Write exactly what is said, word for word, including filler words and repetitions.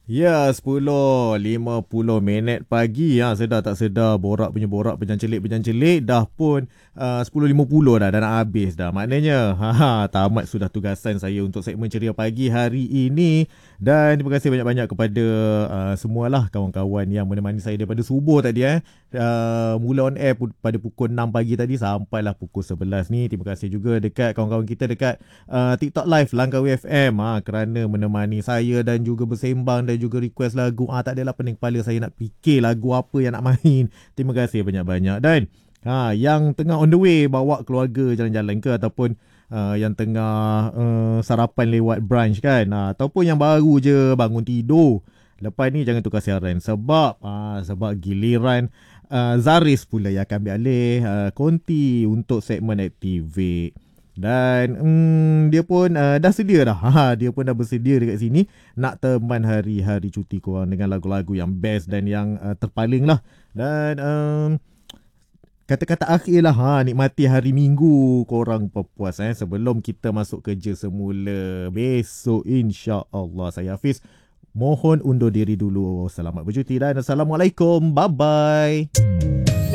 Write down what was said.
Ya, sepuluh lima puluh minit pagi. Ha, sedar tak sedar, borak punya borak, penjancelik-penjancelik. Dah pun uh, sepuluh lima puluh dah, dah nak habis dah. Maknanya, ha, ha, tamat sudah tugasan saya untuk segmen Ceria Pagi hari ini. Dan terima kasih banyak-banyak kepada uh, semualah kawan-kawan yang menemani saya daripada subuh tadi. Eh. Uh, mula on air pu- pada pukul enam pagi tadi sampailah pukul sebelas ni. Terima kasih juga dekat kawan-kawan kita dekat uh, TikTok Live Langkawi F M ha, kerana menemani saya dan juga bersembang dan juga request lagu. Ah, tak adalah pening kepala saya nak fikir lagu apa yang nak main. Terima kasih banyak-banyak. Dan ha, yang tengah on the way bawa keluarga jalan-jalan ke ataupun uh, yang tengah uh, sarapan lewat brunch kan, ha, ataupun yang baru je bangun tidur, lepas ni jangan tukar siaran sebab ha, sebab giliran uh, Zaris pula yang akan ambil alih uh, konti untuk segmen Activate. Dan hmm, dia pun uh, dah sedia dah. Ha, dia pun dah bersedia dekat sini nak teman hari-hari cuti korang dengan lagu-lagu yang best dan yang uh, terpaling lah. Dan um, kata-kata akhir lah, ha, nikmati hari Minggu korang berpuas eh, sebelum kita masuk kerja semula besok insya-Allah. Saya Hafiz mohon undur diri dulu. Selamat bercuti dan Assalamualaikum. Bye-bye.